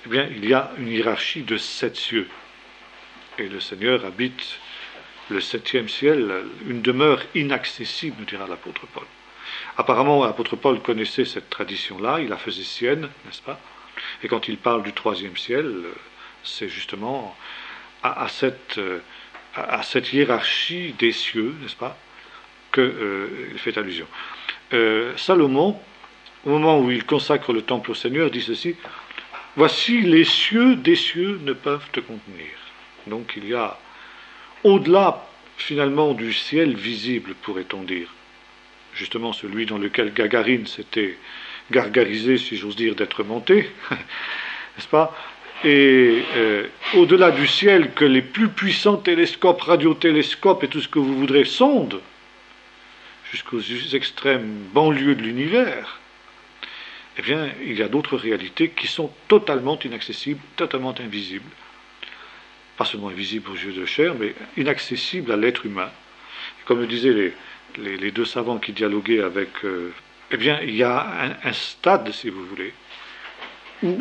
eh bien, il y a une hiérarchie de 7 cieux. Et le Seigneur habite le 7e ciel, une demeure inaccessible, nous dira l'apôtre Paul. Apparemment, l'apôtre Paul connaissait cette tradition-là, il la faisait sienne, n'est-ce pas? Et quand il parle du 3e ciel, c'est justement à cette hiérarchie des cieux, n'est-ce pas, qu'il fait allusion. Salomon, au moment où il consacre le temple au Seigneur, dit ceci: « Voici les cieux des cieux ne peuvent te contenir. » Donc il y a, au-delà finalement du ciel visible, pourrait-on dire, justement celui dans lequel Gagarine s'était gargarisé, si j'ose dire, d'être monté, n'est-ce pas? Et au-delà du ciel que les plus puissants télescopes, radiotélescopes et tout ce que vous voudrez sondent, jusqu'aux extrêmes banlieues de l'univers, eh bien, il y a d'autres réalités qui sont totalement inaccessibles, totalement invisibles. Pas seulement invisibles aux yeux de chair, mais inaccessibles à l'être humain. Et comme le disaient les deux savants qui dialoguaient avec... eh bien, il y a un stade, si vous voulez, où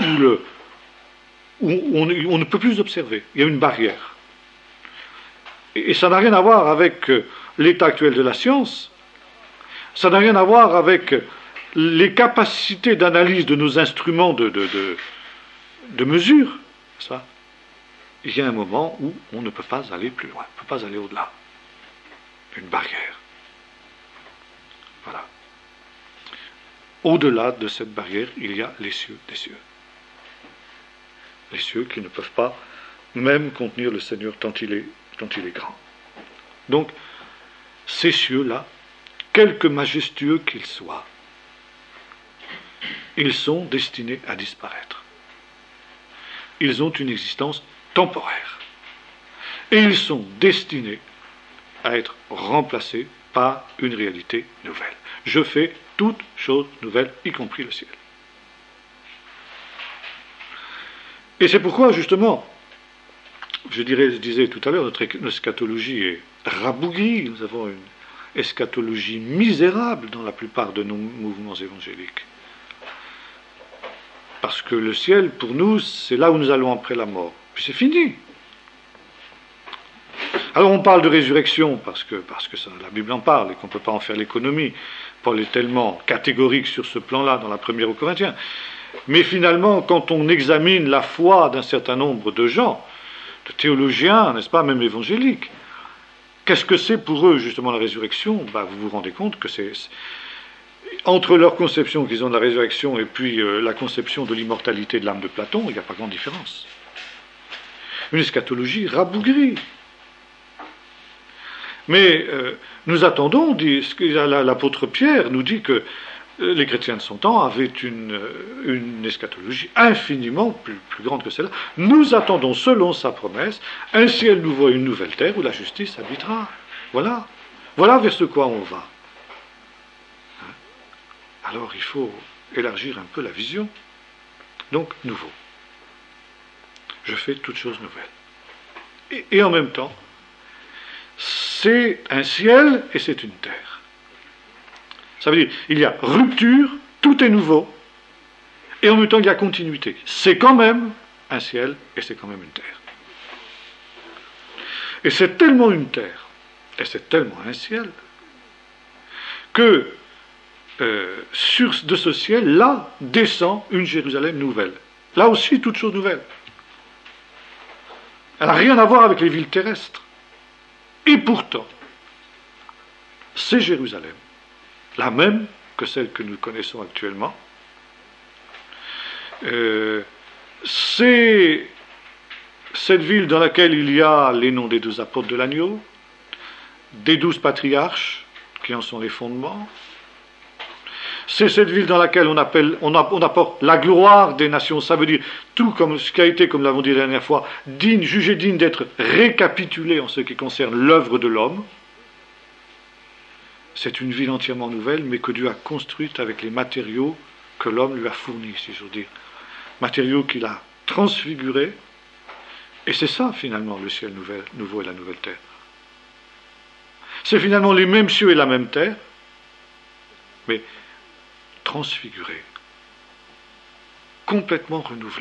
on ne peut plus observer. Il y a une barrière. Et ça n'a rien à voir avec l'état actuel de la science. Ça n'a rien à voir avec les capacités d'analyse de nos instruments de mesure. Ça. Il y a un moment où on ne peut pas aller plus loin, on ne peut pas aller au-delà. Une barrière. Voilà. Au-delà de cette barrière, il y a les cieux des cieux. Les cieux qui ne peuvent pas même contenir le Seigneur tant il est grand. Donc, ces cieux-là, quelque majestueux qu'ils soient, ils sont destinés à disparaître. Ils ont une existence temporaire. Et ils sont destinés à être remplacés par une réalité nouvelle. Je fais toute chose nouvelle, y compris le ciel. Et c'est pourquoi, justement, je disais tout à l'heure, notre eschatologie est rabougrie. Nous avons une eschatologie misérable dans la plupart de nos mouvements évangéliques. Parce que le ciel, pour nous, c'est là où nous allons après la mort. Puis c'est fini. Alors on parle de résurrection, parce que ça, la Bible en parle, et qu'on ne peut pas en faire l'économie. Paul est tellement catégorique sur ce plan-là dans la première aux Corinthiens. Mais finalement, quand on examine la foi d'un certain nombre de gens, de théologiens, n'est-ce pas, même évangéliques, qu'est-ce que c'est pour eux, justement, la résurrection? Vous vous rendez compte que c'est... Entre leur conception qu'ils ont de la résurrection et puis la conception de l'immortalité de l'âme de Platon, il n'y a pas grande différence. Une eschatologie rabougrie. Mais nous attendons, l'apôtre Pierre nous dit que les chrétiens de son temps avaient une eschatologie infiniment plus grande que celle-là. Nous attendons, selon sa promesse, un ciel nouveau et une nouvelle terre où la justice habitera. Voilà. Voilà vers ce quoi on va. Alors il faut élargir un peu la vision. Donc, nouveau. Je fais toutes choses nouvelles. Et en même temps, c'est un ciel et c'est une terre. Ça veut dire, il y a rupture, tout est nouveau, et en même temps il y a continuité. C'est quand même un ciel et c'est quand même une terre. Et c'est tellement une terre, et c'est tellement un ciel, que de ce ciel, là, descend une Jérusalem nouvelle. Là aussi, toute chose nouvelle. Elle n'a rien à voir avec les villes terrestres. Et pourtant, c'est Jérusalem, la même que celle que nous connaissons actuellement. C'est cette ville dans laquelle il y a les noms des 12 apôtres de l'agneau, des 12 patriarches qui en sont les fondements. C'est cette ville dans laquelle on apporte la gloire des nations. Ça veut dire tout comme ce qui a été, comme l'avons dit la dernière fois, jugé digne d'être récapitulé en ce qui concerne l'œuvre de l'homme. C'est une ville entièrement nouvelle, mais que Dieu a construite avec les matériaux que l'homme lui a fournis, si j'ose dire. Matériaux qu'il a transfigurés. Et c'est ça, finalement, le ciel nouveau et la nouvelle terre. C'est finalement les mêmes cieux et la même terre, mais transfigurés, complètement renouvelés.